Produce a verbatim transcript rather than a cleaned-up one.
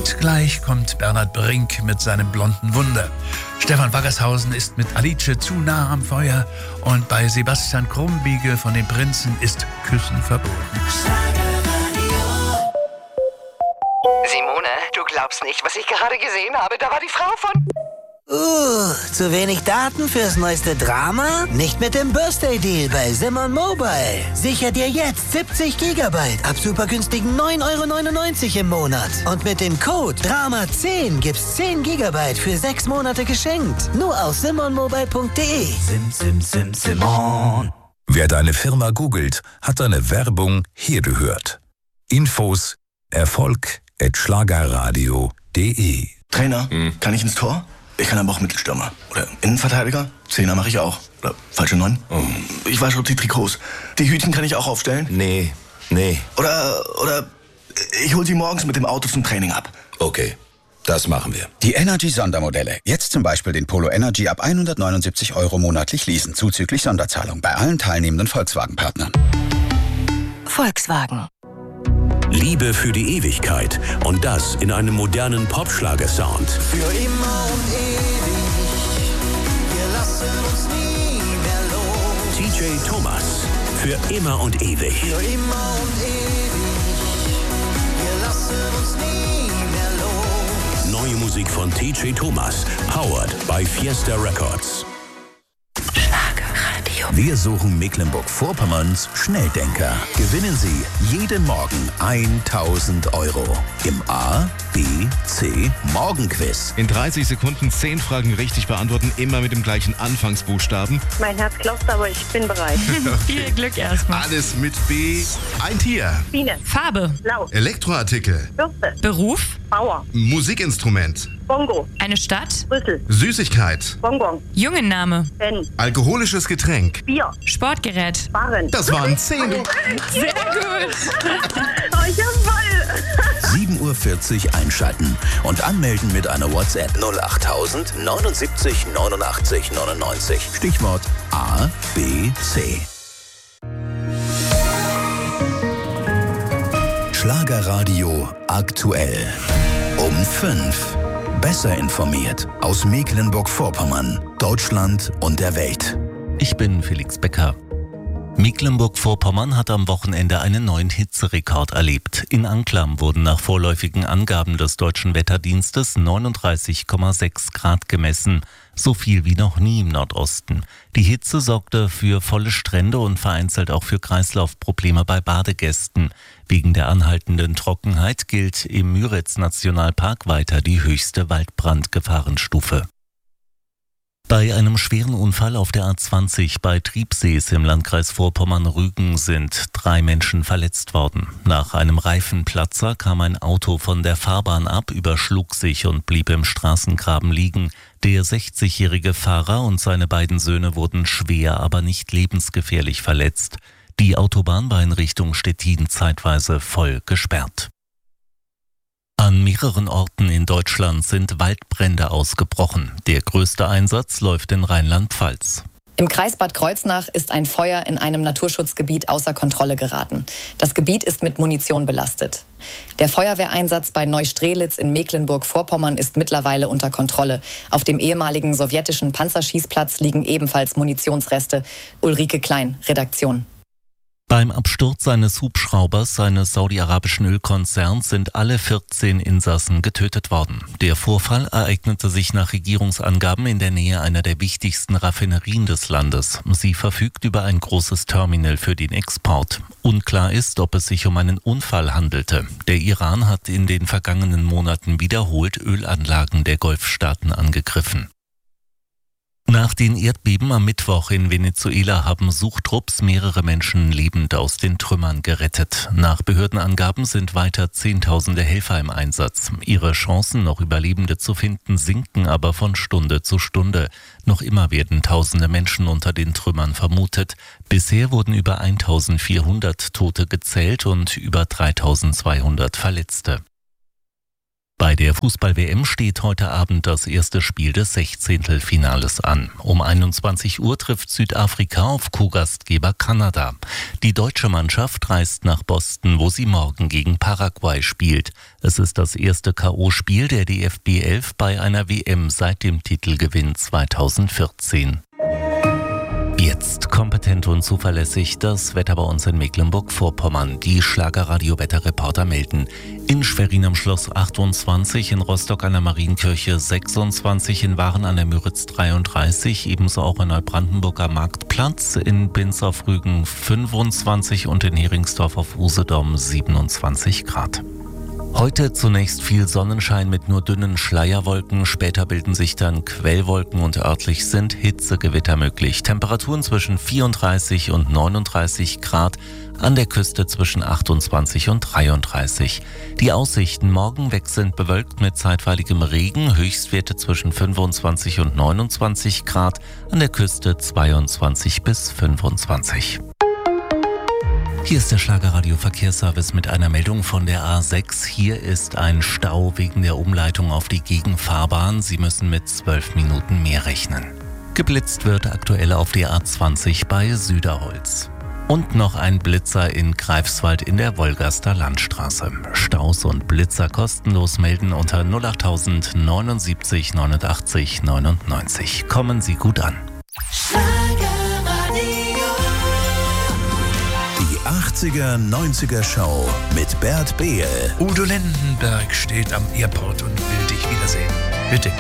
Und gleich kommt Bernhard Brink mit seinem blonden Wunder. Stefan Waggershausen ist mit Alice zu nah am Feuer und bei Sebastian Krumbiegel von den Prinzen ist Küssen verboten. Simone, du glaubst nicht, was ich gerade gesehen habe. Da war die Frau von... Uh, zu wenig Daten fürs neueste Drama? Nicht mit dem Birthday Deal bei Simon Mobile. Sicher dir jetzt siebzig Gigabyte ab super günstigen neun Euro neunundneunzig im Monat. Und mit dem Code Drama zehn gibt's zehn Gigabyte für sechs Monate geschenkt. Nur auf simon mobile punkt de. Sim, sim, sim, Simon. Wer deine Firma googelt, hat deine Werbung hier gehört. Infos Erfolg at schlagerradio punkt de. Trainer, hm. kann ich ins Tor? Ich kann aber auch Mittelstürmer. Oder Innenverteidiger. Zehner mache ich auch. Oder falsche Neun. Oh. Ich wasche auch die Trikots. Die Hütchen kann ich auch aufstellen. Nee, nee. Oder, oder ich hol sie morgens mit dem Auto zum Training ab. Okay, das machen wir. Die Energy-Sondermodelle. Jetzt zum Beispiel den Polo Energy ab hundertneunundsiebzig Euro monatlich leasen. Zuzüglich Sonderzahlung bei allen teilnehmenden Volkswagen-Partnern. Volkswagen. Liebe für die Ewigkeit und das in einem modernen Popschlager-Sound. Für immer und ewig, wir lassen uns nie mehr los. T J Thomas, für immer und ewig. Für immer und ewig, wir lassen uns nie mehr los. Neue Musik von T J Thomas, powered by Fiesta Records. Wir suchen Mecklenburg-Vorpommerns Schnelldenker. Gewinnen Sie jeden Morgen tausend Euro im A, B, C Morgenquiz. In dreißig Sekunden zehn Fragen richtig beantworten, immer mit dem gleichen Anfangsbuchstaben. Mein Herz klopft, aber ich bin bereit. Okay. Viel Glück erstmal. Alles mit B. Ein Tier. Biene. Farbe. Blau. Elektroartikel. Bürste. Beruf. Bauer. Musikinstrument. Bongo. Eine Stadt. Brüssel. Süßigkeit. Bonbon. Jungenname. Ben. Alkoholisches Getränk. Bier. Sportgerät. Barren. Das waren zehn. Sehr gut. Oh, ich hab voll. sieben Uhr vierzig einschalten und anmelden mit einer WhatsApp null achttausend neunundsiebzig neunundachtzig neunundneunzig. Stichwort A, B, C. Schlagerradio aktuell. Um fünf. Besser informiert aus Mecklenburg-Vorpommern, Deutschland und der Welt. Ich bin Felix Becker. Mecklenburg-Vorpommern hat am Wochenende einen neuen Hitzerekord erlebt. In Anklam wurden nach vorläufigen Angaben des Deutschen Wetterdienstes neununddreißig Komma sechs Grad gemessen. So viel wie noch nie im Nordosten. Die Hitze sorgte für volle Strände und vereinzelt auch für Kreislaufprobleme bei Badegästen. Wegen der anhaltenden Trockenheit gilt im Müritz-Nationalpark weiter die höchste Waldbrandgefahrenstufe. Bei einem schweren Unfall auf der A zwanzig bei Triebsees im Landkreis Vorpommern-Rügen sind drei Menschen verletzt worden. Nach einem Reifenplatzer kam ein Auto von der Fahrbahn ab, überschlug sich und blieb im Straßengraben liegen. Der sechzigjährige Fahrer und seine beiden Söhne wurden schwer, aber nicht lebensgefährlich verletzt. Die Autobahn war in Richtung Stettin zeitweise voll gesperrt. An mehreren Orten in Deutschland sind Waldbrände ausgebrochen. Der größte Einsatz läuft in Rheinland-Pfalz. Im Kreis Bad Kreuznach ist ein Feuer in einem Naturschutzgebiet außer Kontrolle geraten. Das Gebiet ist mit Munition belastet. Der Feuerwehreinsatz bei Neustrelitz in Mecklenburg-Vorpommern ist mittlerweile unter Kontrolle. Auf dem ehemaligen sowjetischen Panzerschießplatz liegen ebenfalls Munitionsreste. Ulrike Klein, Redaktion. Beim Absturz eines Hubschraubers eines saudi-arabischen Ölkonzerns sind alle vierzehn Insassen getötet worden. Der Vorfall ereignete sich nach Regierungsangaben in der Nähe einer der wichtigsten Raffinerien des Landes. Sie verfügt über ein großes Terminal für den Export. Unklar ist, ob es sich um einen Unfall handelte. Der Iran hat in den vergangenen Monaten wiederholt Ölanlagen der Golfstaaten angegriffen. Nach den Erdbeben am Mittwoch in Venezuela haben Suchtrupps mehrere Menschen lebend aus den Trümmern gerettet. Nach Behördenangaben sind weiter Zehntausende Helfer im Einsatz. Ihre Chancen, noch Überlebende zu finden, sinken aber von Stunde zu Stunde. Noch immer werden tausende Menschen unter den Trümmern vermutet. Bisher wurden über eintausendvierhundert Tote gezählt und über dreitausendzweihundert Verletzte. Bei der Fußball-W M steht heute Abend das erste Spiel des Sechzehntelfinales an. Um einundzwanzig Uhr trifft Südafrika auf Co-Gastgeber Kanada. Die deutsche Mannschaft reist nach Boston, wo sie morgen gegen Paraguay spielt. Es ist das erste K O-Spiel der D F B elf bei einer W M seit dem Titelgewinn zweitausendvierzehn. Jetzt kompetent und zuverlässig das Wetter bei uns in Mecklenburg-Vorpommern. Die Schlagerradio-Wetterreporter melden: in Schwerin am Schloss achtundzwanzig, in Rostock an der Marienkirche sechsundzwanzig, in Waren an der Müritz dreiunddreißig, ebenso auch in Neubrandenburg am Marktplatz, in Binz auf Rügen fünfundzwanzig und in Heringsdorf auf Usedom siebenundzwanzig Grad. Heute zunächst viel Sonnenschein mit nur dünnen Schleierwolken. Später bilden sich dann Quellwolken und örtlich sind Hitzegewitter möglich. Temperaturen zwischen vierunddreißig und neununddreißig Grad, an der Küste zwischen achtundzwanzig und dreiunddreißig. Die Aussichten: morgen wechselnd bewölkt mit zeitweiligem Regen, Höchstwerte zwischen fünfundzwanzig und neunundzwanzig Grad, an der Küste zweiundzwanzig bis fünfundzwanzig. Hier ist der Schlagerradio Verkehrsservice mit einer Meldung von der A sechs. Hier ist ein Stau wegen der Umleitung auf die Gegenfahrbahn. Sie müssen mit zwölf Minuten mehr rechnen. Geblitzt wird aktuell auf der A zwanzig bei Süderholz. Und noch ein Blitzer in Greifswald in der Wolgaster Landstraße. Staus und Blitzer kostenlos melden unter null achttausend neunundsiebzig neunundachtzig neunundneunzig. Kommen Sie gut an. achtziger, neunziger Show mit Bert Behl. Udo Lindenberg steht am Airport und will dich wiedersehen. Bitte.